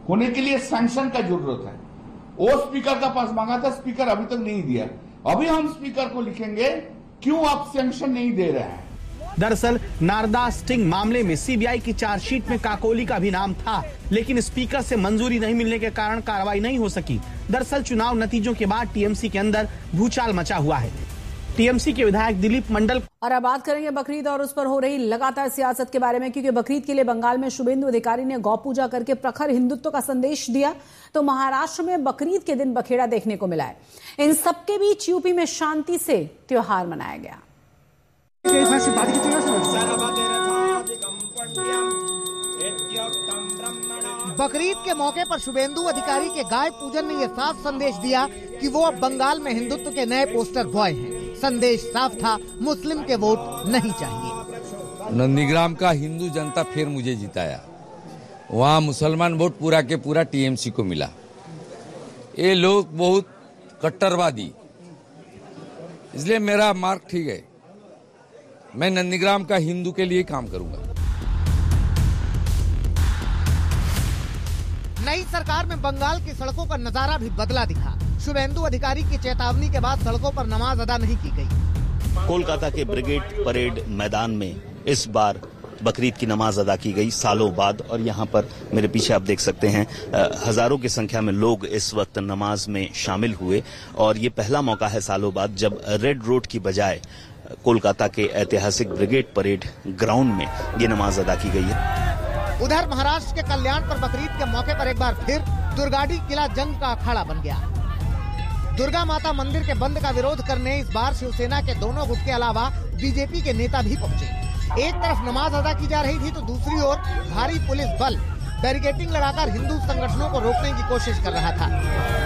होने के लिए सैंक्शन का जरूरत है। वो स्पीकर का पास मांगा था, स्पीकर अभी तक नहीं दिया। अभी हम स्पीकर को लिखेंगे क्यों आप सैंक्शन नहीं दे रहे हैं। दरअसल नारदा स्टिंग मामले में सीबीआई की चार्जशीट में काकोली का भी नाम था, लेकिन स्पीकर से मंजूरी नहीं मिलने के कारण कार्रवाई नहीं हो सकी। दरअसल चुनाव नतीजों के बाद टीएमसी के अंदर भूचाल मचा हुआ है। टीएमसी के विधायक दिलीप मंडल। और अब बात करेंगे बकरीद और उस पर हो रही लगातार सियासत के बारे में, क्योंकि बकरीद के लिए बंगाल में शुभेंदु अधिकारी ने गौ पूजा करके प्रखर हिंदुत्व का संदेश दिया, तो महाराष्ट्र में बकरीद के दिन बखेड़ा देखने को मिला है। इन सबके बीच यूपी में शांति से त्योहार मनाया गया। बकरीद के मौके पर शुभेंदु अधिकारी के गाय पूजन ने यह साफ संदेश दिया कि वो अब बंगाल में हिंदुत्व के नए पोस्टर बॉय हैं। संदेश साफ था, मुस्लिम के वोट नहीं चाहिए। नंदीग्राम का हिंदू जनता फिर मुझे जिताया, वहाँ मुसलमान वोट पूरा के पूरा टीएमसी को मिला। ये लोग बहुत कट्टरवादी, इसलिए मेरा मार्क ठीक है। मैं नंदीग्राम का हिंदू के लिए काम करूंगा। नई सरकार में बंगाल की सड़कों का नजारा भी बदला दिखा। शुभेंदु अधिकारी की चेतावनी के बाद सड़कों पर नमाज अदा नहीं की गई। कोलकाता के ब्रिगेड परेड मैदान में इस बार बकरीद की नमाज अदा की गई सालों बाद, और यहाँ पर मेरे पीछे आप देख सकते हैं हजारों की संख्या में लोग इस वक्त नमाज में शामिल हुए। और ये पहला मौका है सालों बाद जब रेड रोड की बजाय कोलकाता के ऐतिहासिक ब्रिगेड परेड ग्राउंड में ये नमाज अदा की गई है। उधर महाराष्ट्र के कल्याण पर बकरीद के मौके पर एक बार फिर दुर्गाड़ी किला जंग का अखाड़ा बन गया। दुर्गा माता मंदिर के बंद का विरोध करने इस बार शिवसेना के दोनों गुट के अलावा बीजेपी के नेता भी पहुंचे। एक तरफ नमाज अदा की जा रही थी तो दूसरी ओर भारी पुलिस बल बैरिकेडिंग लगाकर हिंदू संगठनों को रोकने की कोशिश कर रहा था।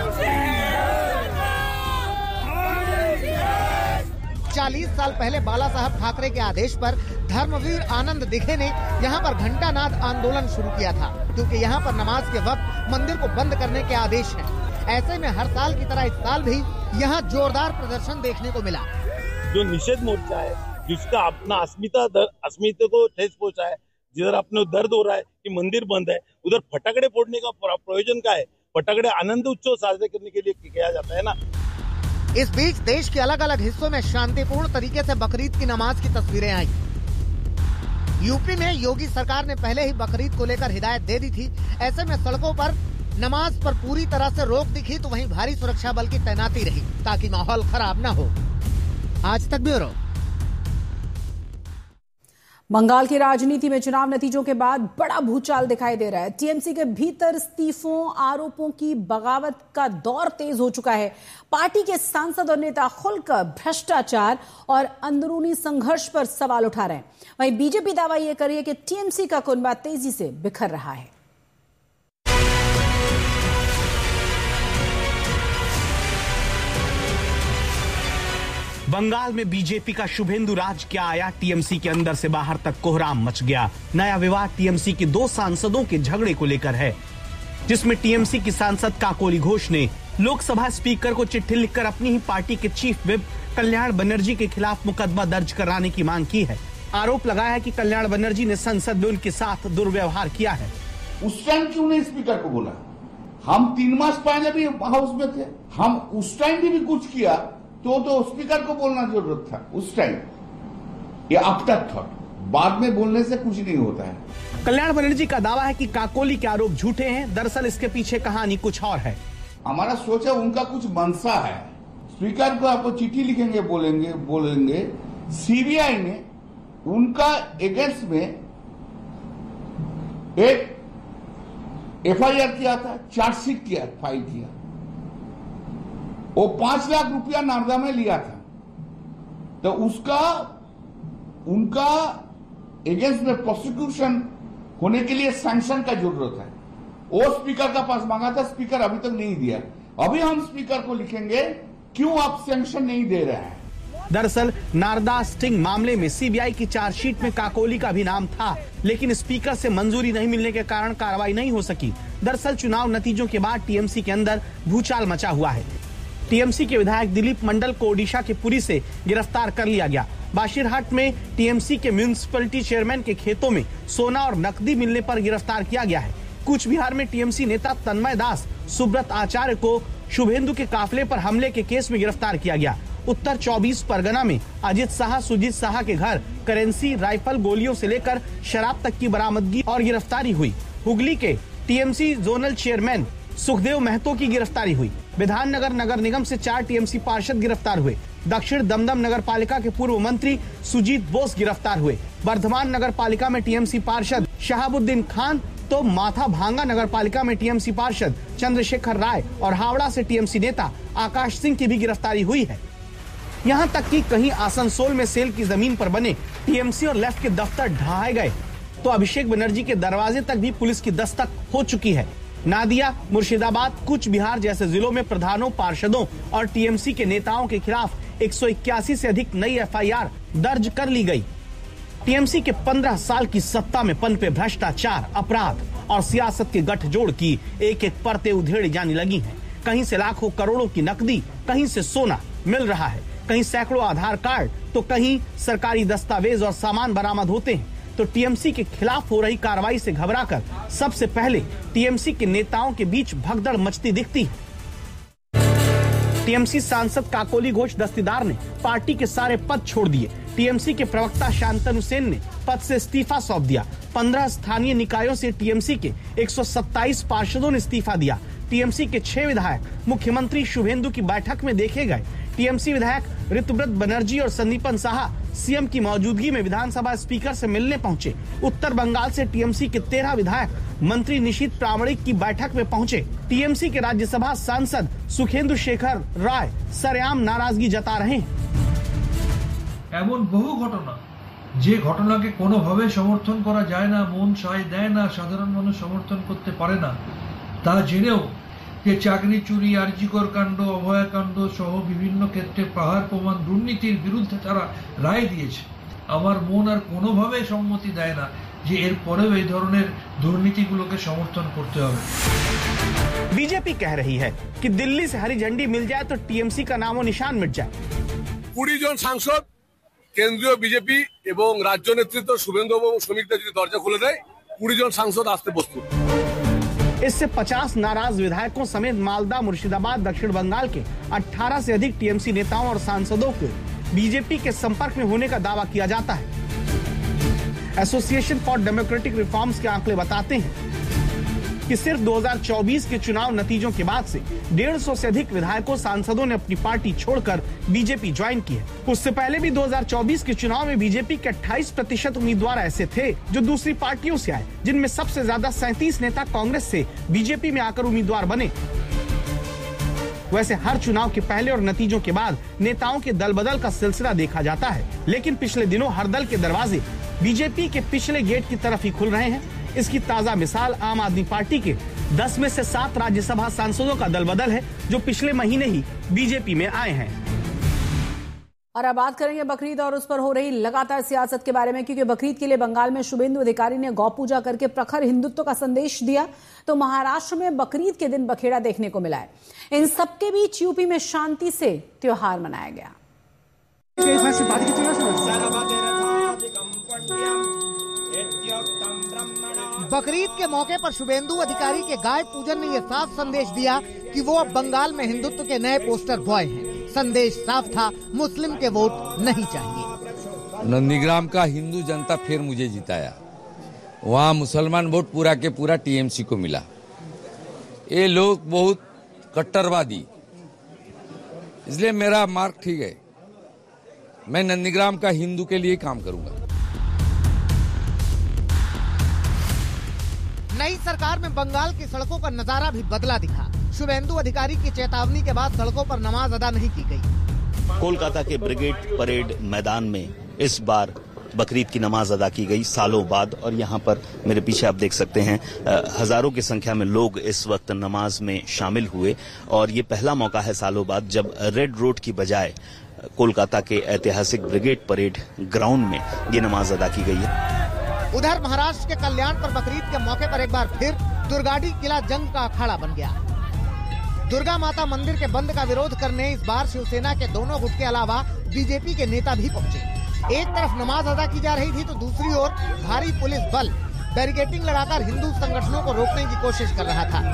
40 साल पहले बाला साहब ठाकरे के आदेश पर धर्मवीर आनंद दिघे ने यहाँ पर घंटानाद आंदोलन शुरू किया था, क्योंकि यहाँ पर नमाज के वक्त मंदिर को बंद करने के आदेश हैं। ऐसे में हर साल की तरह इस साल भी यहाँ जोरदार प्रदर्शन देखने को मिला। जो निषेध मोर्चा है, जिसका अपना अस्मिता को ठेस पहुंचा है, जिधर अपने दर्द हो रहा है कि मंदिर बंद है, उधर फटाकड़े फोड़ने का प्रयोजन क्या है? फटाकड़े आनंद उत्सव साजरे करने के लिए किया जाता है ना। इस बीच देश के अलग अलग हिस्सों में शांतिपूर्ण तरीके से बकरीद की नमाज की तस्वीरें आई। यूपी में योगी सरकार ने पहले ही बकरीद को लेकर हिदायत दे दी थी। ऐसे में सड़कों पर नमाज पर पूरी तरह से रोक दिखी, तो वहीं भारी सुरक्षा बल की तैनाती रही ताकि माहौल खराब न हो। आज तक ब्यूरो। बंगाल की राजनीति में चुनाव नतीजों के बाद बड़ा भूचाल दिखाई दे रहा है। टीएमसी के भीतर इस्तीफों, आरोपों की बगावत का दौर तेज हो चुका है। पार्टी के सांसद और नेता खुलकर भ्रष्टाचार और अंदरूनी संघर्ष पर सवाल उठा रहे हैं। वहीं बीजेपी दावा यह कर रही है कि टीएमसी का कुनबा तेजी से बिखर रहा है। बंगाल में बीजेपी का शुभेंदु राज क्या आया, टीएमसी के अंदर से बाहर तक कोहराम मच गया। नया विवाद टीएमसी के 2 सांसदों के झगड़े को लेकर है, जिसमें टीएमसी की सांसद काकोली घोष ने लोकसभा स्पीकर को चिट्ठी लिखकर अपनी ही पार्टी के चीफ विप कल्याण बनर्जी के खिलाफ मुकदमा दर्ज कराने की मांग की है। आरोप लगाया है कि कल्याण बनर्जी ने संसद में उनके साथ दुर्व्यवहार किया है। उस टाइम क्यों नहीं स्पीकर को बोला? हम 3 मास पहले भी हाउस में थे, हम उस टाइम भी कुछ किया तो स्पीकर को बोलना जरूरत था उस टाइम। ये आफ्टर थॉट, बाद में बोलने से कुछ नहीं होता है। कल्याण बनर्जी का दावा है कि काकोली के आरोप झूठे हैं। दरअसल इसके पीछे कहानी कुछ और है। हमारा सोच है उनका कुछ मंशा है। स्पीकर को आपको चिट्ठी लिखेंगे, बोलेंगे सीबीआई ने उनका अगेंस्ट में एक एफआईआर किया था, चार्जशीट किया, फाइल किया। वो 5 लाख रुपया नारदा में लिया था, तो उनका अगेंस्ट में प्रोसिक्यूशन होने के लिए सैंक्शन का जरूरत है। वो स्पीकर का पास मांगा था, स्पीकर अभी तक नहीं दिया। अभी हम स्पीकर को लिखेंगे क्यों आप सैंक्शन नहीं दे रहे हैं। दरअसल नारदा स्टिंग मामले में सीबीआई की चार्जशीट में काकोली का भी नाम था, लेकिन स्पीकर से मंजूरी नहीं मिलने के कारण कार्रवाई नहीं हो सकी। दरअसल चुनाव नतीजों के बाद टीएमसी के अंदर भूचाल मचा हुआ है। टीएमसी के विधायक दिलीप मंडल को ओडिशा के पुरी से गिरफ्तार कर लिया गया। बाशिरहाट में टीएमसी के म्यूनिसिपैलिटी चेयरमैन के खेतों में सोना और नकदी मिलने पर गिरफ्तार किया गया है। कूच बिहार में टीएमसी नेता तन्मय दास सुब्रत आचार्य को शुभेंदु के काफिले पर हमले के केस में गिरफ्तार किया गया। उत्तर 24 परगना में अजित शाह सुजीत शाह के घर करेंसी, राइफल, गोलियों से लेकर शराब तक की बरामदगी और गिरफ्तारी हुई। हुगली के TMC zonal chairman Sukhdev Mahato की गिरफ्तारी हुई। विधाननगर नगर निगम से 4 टीएमसी पार्षद गिरफ्तार हुए। दक्षिण दमदम नगर पालिका के पूर्व मंत्री सुजीत बोस गिरफ्तार हुए। वर्धमान नगर पालिका में टीएमसी पार्षद शहाबुद्दीन खान तो माथा भांगा नगर पालिका में टीएमसी पार्षद चंद्रशेखर राय और हावड़ा से टीएमसी नेता आकाश सिंह की भी गिरफ्तारी हुई है। यहाँ तक कि कहीं आसनसोल में सेल की जमीन पर बने टीएमसी और लेफ्ट के दफ्तर ढहाए गए तो अभिषेक बनर्जी के दरवाजे तक भी पुलिस की दस्तक हो चुकी है। नादिया, मुर्शिदाबाद, कूच बिहार जैसे जिलों में प्रधानों, पार्षदों और टीएमसी के नेताओं के खिलाफ 181 से अधिक नई एफआईआर दर्ज कर ली गई। टीएमसी के 15 साल की सत्ता में पनपे भ्रष्टाचार, अपराध और सियासत के गठजोड़ की एक एक परतें उधेड़ी जाने लगी हैं। कहीं से लाखों करोड़ों की नकदी, कहीं से सोना मिल रहा है, कहीं सैकड़ों आधार कार्ड तो कहीं सरकारी दस्तावेज और सामान बरामद होते हैं। तो टीएमसी के खिलाफ हो रही कार्रवाई से घबराकर सबसे पहले टीएमसी के नेताओं के बीच भगदड़ मचती दिखती है। टीएमसी सांसद काकोली घोष दस्तीदार ने पार्टी के सारे पद छोड़ दिए। टीएमसी के प्रवक्ता शांतनु सेन ने पद से इस्तीफा सौंप दिया। 15 स्थानीय निकायों से टीएमसी के 127 पार्षदों ने इस्तीफा दिया। टीएमसी के 6 विधायक मुख्यमंत्री शुभेंदु की बैठक में देखे गए। टीएमसी विधायक ऋतुव्रत बनर्जी और संदीपन साहा सीएम की मौजूदगी में विधानसभा स्पीकर से मिलने पहुंचे। उत्तर बंगाल से टीएमसी के 13 विधायक मंत्री निशीथ प्रामाणिक की बैठक में पहुंचे। टीएमसी के राज्यसभा सांसद सुखेंदु शेखर राय सरेआम नाराजगी जता रहे हैं। এমন বহু ঘটনা যে ঘটনাকে কোনোভাবে সমর্থন করা যায় না, মন সায় দেয় না, সাধারণ মানুষ সমর্থন করতে পারে না, তা জেনেও যে চাকরি চুরি, আরজিকর কাণ্ড, অভয়াকাণ্ড সহ বিভিন্ন ক্ষেত্রে পাহাড় প্রমাণ দুর্নীতির বিরুদ্ধে তারা রায় দিয়েছে। আমার মন আর কোনোভাবে সম্মতি দেয় না যে এর পরেও এই ধরনের দুর্নীতিগুলোকে সমর্থন করতে হবে। बीजेपी कह रही है कि दिल्ली से हरी झंडी मिल जाए तो टीएमसी का नामो निशान मिट जाए। 20 জন সাংসদ, কেন্দ্রীয় বিজেপি এবং রাজ্য নেতৃত্ব শুভেন্দু এবং শ্রমিকদের যদি দরজা খুলে দেয়, 20 জন সাংসদ আসতে প্রস্তুত। इससे 50 नाराज विधायकों समेत मालदा, मुर्शिदाबाद, दक्षिण बंगाल के 18 से अधिक टीएमसी नेताओं और सांसदों को बीजेपी के संपर्क में होने का दावा किया जाता है। एसोसिएशन फॉर डेमोक्रेटिक रिफॉर्म्स के आंकड़े बताते हैं कि सिर्फ 2024 के चुनाव नतीजों के बाद से 150 से अधिक विधायकों, सांसदों ने अपनी पार्टी छोड़कर बीजेपी ज्वाइन की है। उससे पहले भी 2024 के चुनाव में बीजेपी के 28% उम्मीदवार ऐसे थे जो दूसरी पार्टियों से आए, जिनमें सबसे ज्यादा 37 नेता कांग्रेस से बीजेपी में आकर उम्मीदवार बने। वैसे हर चुनाव के पहले और नतीजों के बाद नेताओं के दल बदल का सिलसिला देखा जाता है, लेकिन पिछले दिनों हर दल के दरवाजे बीजेपी के पिछले गेट की तरफ ही खुल रहे हैं। इसकी ताजा मिसाल आम आदमी पार्टी के 10 में से 7 राज्यसभा सांसदों का दल बदल है जो पिछले महीने ही बीजेपी में आए हैं। और अब बात करेंगे बकरीद और उस पर हो रही लगातार सियासत के बारे में, क्योंकि बकरीद के लिए बंगाल में शुभेंदु अधिकारी ने गौ पूजा करके प्रखर हिंदुत्व का संदेश दिया, तो महाराष्ट्र में बकरीद के दिन बखेड़ा देखने को मिला है। इन सबके बीच यूपी में शांति से त्योहार मनाया गया। बकरीद के मौके पर शुभेंदु अधिकारी के गाय पूजन ने यह साफ संदेश दिया कि वो अब बंगाल में हिंदुत्व के नए पोस्टर बॉय हैं। संदेश साफ था, मुस्लिम के वोट नहीं चाहिए। नंदीग्राम का हिंदू जनता फिर मुझे जिताया। वहाँ मुसलमान वोट पूरा के पूरा टीएमसी को मिला। ये लोग बहुत कट्टरवादी, इसलिए मेरा मार्क ठीक है। मैं नंदीग्राम का हिंदू के लिए काम करूंगा। नई सरकार में बंगाल की सड़कों का नजारा भी बदला दिखा। शुभेंदु अधिकारी की चेतावनी के बाद सड़कों पर नमाज अदा नहीं की गई। कोलकाता के ब्रिगेड परेड मैदान में इस बार बकरीद की नमाज अदा की गई सालों बाद, और यहाँ पर मेरे पीछे आप देख सकते हैं हजारों की संख्या में लोग इस वक्त नमाज में शामिल हुए। और ये पहला मौका है सालों बाद जब रेड रोड की बजाय कोलकाता के ऐतिहासिक ब्रिगेड परेड ग्राउंड में ये नमाज अदा की गई है। उधर महाराष्ट्र के कल्याण पर बकरीद के मौके पर एक बार फिर दुर्गाड़ी किला जंग का अखाड़ा बन गया। दुर्गा माता मंदिर के बंद का विरोध करने इस बार शिवसेना के दोनों गुट के अलावा बीजेपी के नेता भी पहुंचे। एक तरफ नमाज अदा की जा रही थी तो दूसरी ओर भारी पुलिस बल बैरिकेडिंग लगाकर हिंदू संगठनों को रोकने की कोशिश कर रहा था।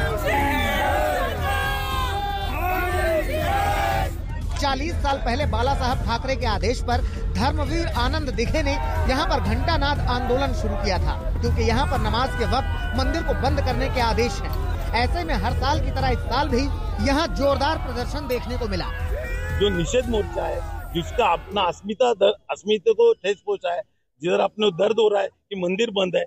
40 साल पहले बाला साहब ठाकरे के आदेश पर धर्मवीर आनंद दिघे ने यहाँ पर घंटानाद आंदोलन शुरू किया था, क्योंकि यहाँ पर नमाज के वक्त मंदिर को बंद करने के आदेश हैं। ऐसे में हर साल की तरह इस साल भी यहाँ जोरदार प्रदर्शन देखने को मिला। जो निषेध मोर्चा है, जिसका अपना अस्मिता को ठेस पहुंचा है, जिधर अपने दर्द हो रहा है कि मंदिर बंद है,